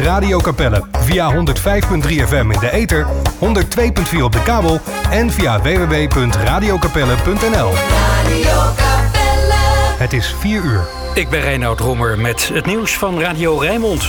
Radio Capelle via 105.3 FM in de ether, 102.4 op de kabel en via www.radiocapelle.nl. Radio Capelle. Het is 4 uur. Ik ben Reinoud Rommer met het nieuws van Radio Rijnmond.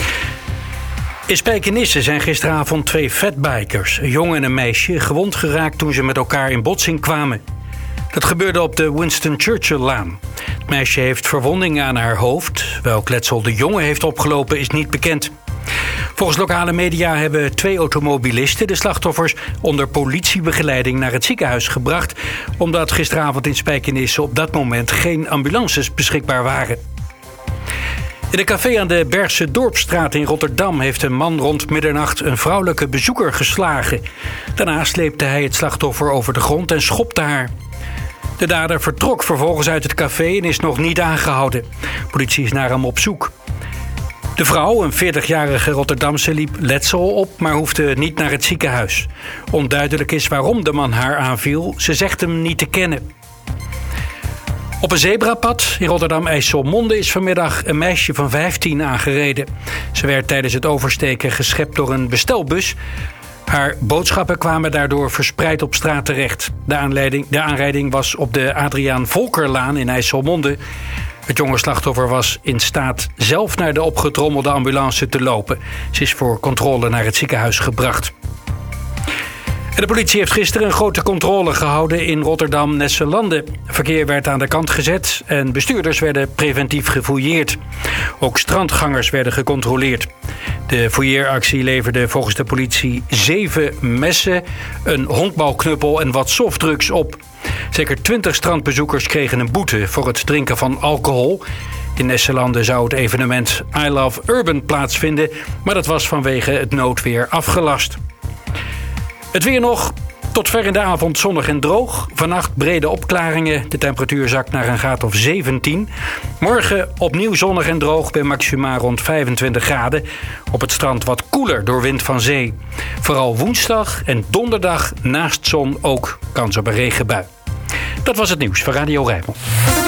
In Spijkenisse zijn gisteravond 2 fatbikers, een jongen en een meisje, gewond geraakt toen ze met elkaar in botsing kwamen. Dat gebeurde op de Winston Churchill-laan. Het meisje heeft verwondingen aan haar hoofd. Welk letsel de jongen heeft opgelopen is niet bekend. Volgens lokale media hebben 2 automobilisten de slachtoffers onder politiebegeleiding naar het ziekenhuis gebracht, omdat gisteravond in Spijkenisse op dat moment geen ambulances beschikbaar waren. In een café aan de Bergse Dorpsstraat in Rotterdam heeft een man rond middernacht een vrouwelijke bezoeker geslagen. Daarna sleepte hij het slachtoffer over de grond en schopte haar. De dader vertrok vervolgens uit het café en is nog niet aangehouden. Politie is naar hem op zoek. De vrouw, een 40-jarige Rotterdamse, liep letsel op, maar hoefde niet naar het ziekenhuis. Onduidelijk is waarom de man haar aanviel. Ze zegt hem niet te kennen. Op een zebrapad in Rotterdam-IJsselmonde is vanmiddag een meisje van 15 aangereden. Ze werd tijdens het oversteken geschept door een bestelbus. Haar boodschappen kwamen daardoor verspreid op straat terecht. De aanrijding was op de Adriaan Volkerlaan in IJsselmonde. Het jonge slachtoffer was in staat zelf naar de opgetrommelde ambulance te lopen. Ze is voor controle naar het ziekenhuis gebracht. En de politie heeft gisteren een grote controle gehouden in Rotterdam-Nesselande. Verkeer werd aan de kant gezet en bestuurders werden preventief gefouilleerd. Ook strandgangers werden gecontroleerd. De fouilleeractie leverde volgens de politie 7 messen, een honkbalknuppel en wat softdrugs op. Zeker 20 strandbezoekers kregen een boete voor het drinken van alcohol. In Nesselande zou het evenement I Love Urban plaatsvinden, maar dat was vanwege het noodweer afgelast. Het weer nog. Tot ver in de avond zonnig en droog. Vannacht brede opklaringen. De temperatuur zakt naar een graad of 17. Morgen opnieuw zonnig en droog bij maxima rond 25 graden. Op het strand wat koeler door wind van zee. Vooral woensdag en donderdag naast zon ook kans op een regenbui. Dat was het nieuws van Radio Rijnmond.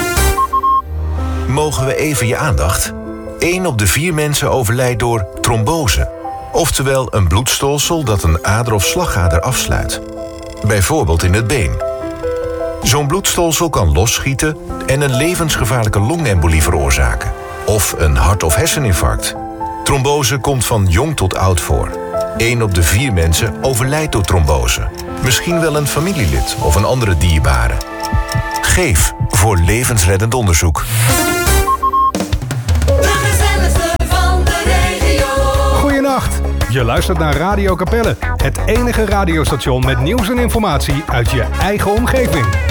Mogen we even je aandacht? 1 op de 4 mensen overlijdt door trombose. Oftewel een bloedstolsel dat een ader of slagader afsluit. Bijvoorbeeld in het been. Zo'n bloedstolsel kan losschieten en een levensgevaarlijke longembolie veroorzaken. Of een hart- of herseninfarct. Trombose komt van jong tot oud voor. 1 op de 4 mensen overlijdt door trombose. Misschien wel een familielid of een andere dierbare. Geef voor levensreddend onderzoek. Goedenacht. Je luistert naar Radio Capelle, het enige radiostation met nieuws en informatie uit je eigen omgeving.